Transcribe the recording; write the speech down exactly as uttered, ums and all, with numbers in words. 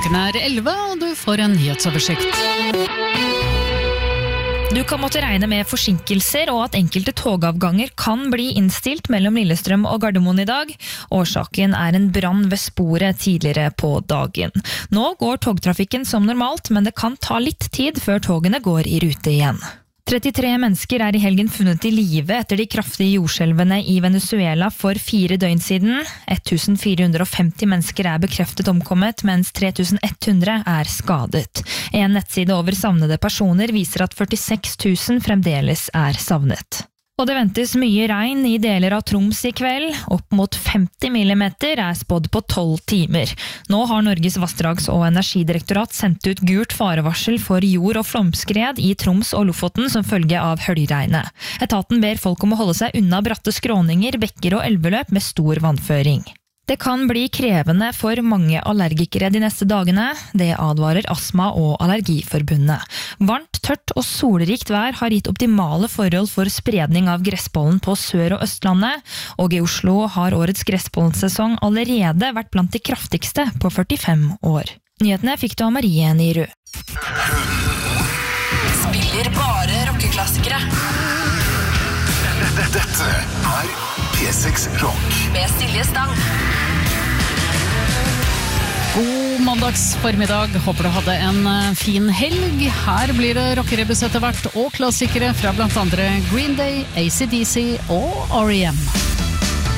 Klokken er elleve, og du får en nyhetsoversikt. Du kan måtte regne med forsinkelser og at enkelte togavganger kan bli innstilt mellom Lillestrøm og Gardermoen i dag. Årsaken er en brann ved sporet tidligere på dagen. Nå går togtrafikken som normalt, men det kan ta litt tid før togene går i rute igjen. trettitre mennesker er i helgen funnet i live etter de kraftige jordskjelvene i Venezuela for fire døgn siden. fjorten hundre og femti mennesker er bekreftet omkommet, mens tre tusen ett hundre er skadet. En nettside over savnede personer viser at førtiseks tusen fremdeles er savnet. Og det ventes mye regn i deler av Troms i kveld. Opp mot femti millimeter er spådd på tolv timer. Nå har Norges vassdrags- og energidirektorat sendt ut gult farevarsel for jord- og flomskred i Troms og Lofoten som følge av høljregnet. Etaten ber folk om å holde seg unna bratte skråninger, bekker og elveløp med stor vannføring. Det kan bli krevende for mange allergikere de neste dagene. Det advarer Astma- og Allergiforbundet. Varmt, tørt og solrikt vær har gitt optimale forhold for spredning av gresspollen på Sør- og Østlandet, og i Oslo har årets gresspollensesong allerede vært blant de kraftigste på førtifem år. Nyhetene fikk du av Marie Nyrud. Spiller bare rockeklassikere. Dette er P seks Rock med Silje Stang. God mandags formiddag. Håper du hadde en fin helg. Her blir det rockerebus etter hvert og klassikere fra blant andre Green Day, A C D C og R E M.